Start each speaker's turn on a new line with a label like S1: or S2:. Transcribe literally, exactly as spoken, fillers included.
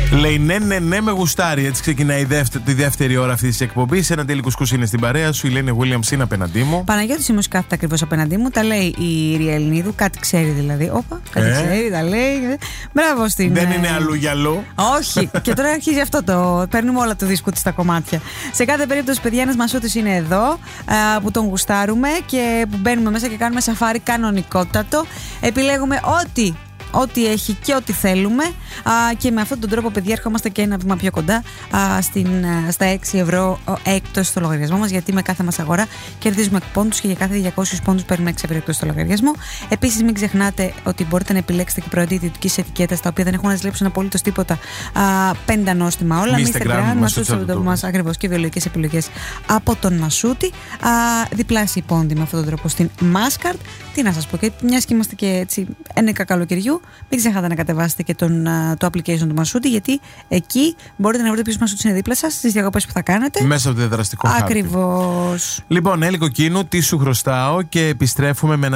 S1: Λέει ναι, ναι, ναι, με γουστάρει. Έτσι ξεκινάει η δεύτερη, τη δεύτερη ώρα αυτή τη εκπομπή. Ένα τέλειο κουσκούς είναι στην παρέα σου. Η Λένη Williams είναι απέναντί μου.
S2: Παναγιώτη Σίμος κάθεται ακριβώς απέναντί μου. Τα λέει η Ήρια Ελληνίδου. Κάτι ξέρει δηλαδή. Όπα, κάτι ε? ξέρει, τα λέει. Μπράβο στην.
S1: Δεν είναι αλλού για αλλού.
S2: Όχι. Και τώρα αρχίζει αυτό το. Παίρνουμε όλα το δίσκο της στα κομμάτια. Σε κάθε περίπτωση, παιδιά, ένας Μασούτης είναι εδώ που τον γουστάρουμε και που μπαίνουμε μέσα και κάνουμε σαφάρι κανονικότατο. Επιλέγουμε ό,τι. Ό,τι έχει και ό,τι θέλουμε. Α, και με αυτόν τον τρόπο, παιδιά, ερχόμαστε και ένα βήμα πιο κοντά α, στην, α, στα έξι ευρώ έκπτωση στο λογαριασμό μας. Γιατί με κάθε μας αγορά κερδίζουμε πόντους και για κάθε διακόσιους πόντους παίρνουμε έξι ευρώ έκπτωση στο λογαριασμό. Επίσης, μην ξεχνάτε ότι μπορείτε να επιλέξετε και προϊόντα ιδιωτικής ετικέτας τα οποία δεν έχουν να ζηλέψουν απολύτως τίποτα. Πέντε νόστιμα όλα.
S1: Μίστερ Γκράμ,
S2: μας ακριβώς και βιολογικές επιλογές από τον Μασούτη. Α, διπλάσιοι πόντι με αυτόν τον τρόπο στην Maskart. Τι να σας πω, και μιας και είμαστε και έτσι ένεκα καλοκαιριού, μην ξεχάτε να κατεβάσετε και τον, το application του Μασούτη, γιατί εκεί μπορείτε να βρείτε ποιος Μασούτης είναι δίπλα σας στις διακοπές που θα κάνετε.
S1: Μέσα από το δραστικό χάρτη.
S2: Ακριβώς.
S1: Λοιπόν, Έλλη Κοκκίνου, τι σου χρωστάω, και επιστρέφουμε με ένα